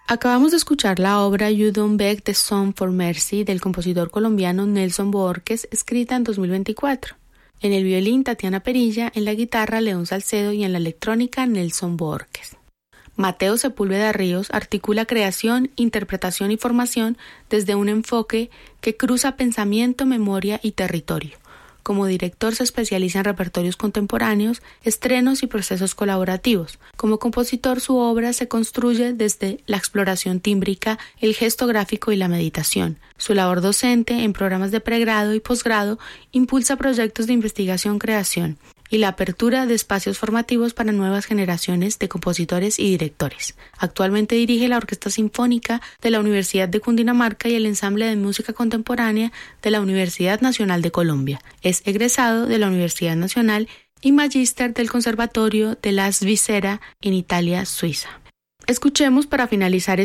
Acabamos de escuchar la obra You Don't Beg the Sun for Mercy del compositor colombiano Nelson Borges, escrita en 2024. En el violín, Tatiana Perilla, en la guitarra, León Salcedo y en la electrónica, Nelson Borges. Mateo Sepúlveda Ríos articula creación, interpretación y formación desde un enfoque que cruza pensamiento, memoria y territorio. Como director se especializa en repertorios contemporáneos, estrenos y procesos colaborativos. Como compositor su obra se construye desde la exploración tímbrica, el gesto gráfico y la meditación. Su labor docente en programas de pregrado y posgrado impulsa proyectos de investigación-creación y la apertura de espacios formativos para nuevas generaciones de compositores y directores. Actualmente dirige la Orquesta Sinfónica de la Universidad de Cundinamarca y el Ensamble de Música Contemporánea de la Universidad Nacional de Colombia. Es egresado de la Universidad Nacional y magíster del Conservatorio de la Svizzera en Italia, Suiza. Escuchemos para finalizar